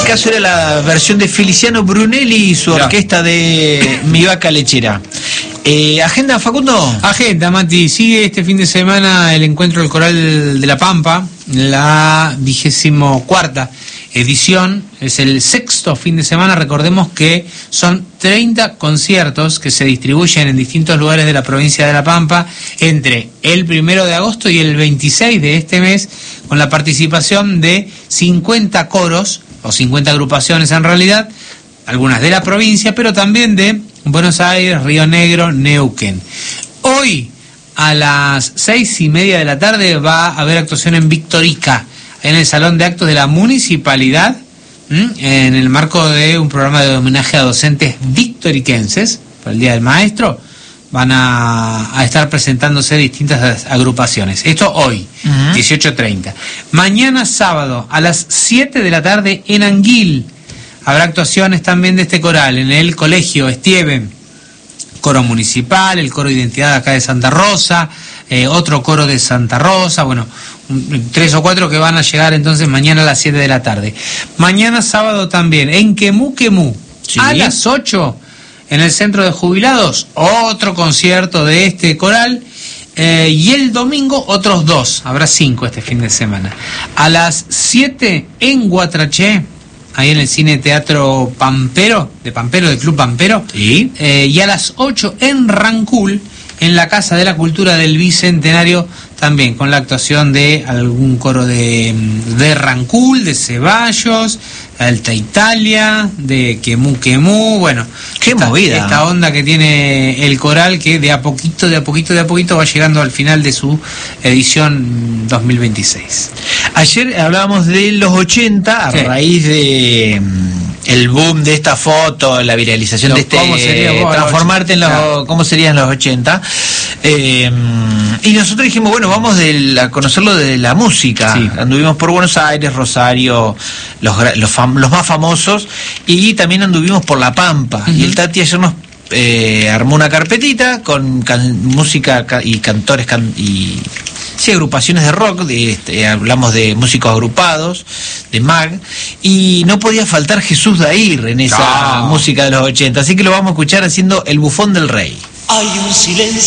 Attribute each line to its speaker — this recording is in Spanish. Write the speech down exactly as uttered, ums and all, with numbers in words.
Speaker 1: caso era la versión de Feliciano Brunelli y su
Speaker 2: Mirá.
Speaker 1: orquesta de Mi Vaca Lechera. Eh, ¿Agenda, Facundo?
Speaker 2: Agenda, Mati. Sigue este fin de semana el encuentro del Coral de la Pampa, la vigésimo cuarta edición. Es el sexto fin de semana. Recordemos que son treinta conciertos que se distribuyen en distintos lugares de la provincia de La Pampa entre el primero de agosto y el veintiséis de este mes, con la participación de cincuenta coros, o cincuenta agrupaciones en realidad, algunas de la provincia, pero también de Buenos Aires, Río Negro, Neuquén. Hoy, a las seis y media de la tarde, va a haber actuación en Victorica, en el Salón de Actos de la Municipalidad, ¿m? en el marco de un programa de homenaje a docentes victoriquenses, por el Día del Maestro. Van a, a estar presentándose distintas agrupaciones. Esto hoy, uh-huh. dieciocho treinta. Mañana sábado, a las siete de la tarde, en Anguil, habrá actuaciones también de este coral en el Colegio Estieven, coro municipal, el coro de identidad acá de Santa Rosa, eh, otro coro de Santa Rosa, bueno, un, tres o cuatro que van a llegar entonces mañana a las siete de la tarde. Mañana sábado también, en Quemú Quemú, ¿sí? A las ocho, en el Centro de Jubilados, otro concierto de este coral, eh, y el domingo otros dos, habrá cinco este fin de semana. A las siete en Guatraché, ahí en el Cine Teatro Pampero, de Pampero, del Club Pampero, ¿sí? eh, y a las ocho en Rancul, en la Casa de la Cultura del Bicentenario, también con la actuación de algún coro de, de Rancul, de Ceballos, Alta Italia, de Quemú Quemú, bueno,
Speaker 1: qué
Speaker 2: esta,
Speaker 1: movida,
Speaker 2: esta onda que tiene el coral, que de a poquito, de a poquito, de a poquito va llegando al final de su edición dos mil veintiséis.
Speaker 1: Ayer hablábamos de los ochenta, a sí. raíz de el boom de esta foto, la viralización los, de este ¿cómo sería vos, transformarte en los claro. cómo serían los ochenta, eh, y nosotros dijimos, bueno, vamos de la, a conocerlo de la música. Sí. Anduvimos por Buenos Aires, Rosario, los, los, fam, los más famosos, y también anduvimos por La Pampa. Uh-huh. Y el Tati ayer nos eh, armó una carpetita con can, música ca, y cantores can, y sí, agrupaciones de rock, de, este, hablamos de músicos agrupados, de M A G, y no podía faltar Jesús Dair en esa no. música de los ochenta, así que lo vamos a escuchar haciendo El Bufón del Rey.
Speaker 3: Hay un silencio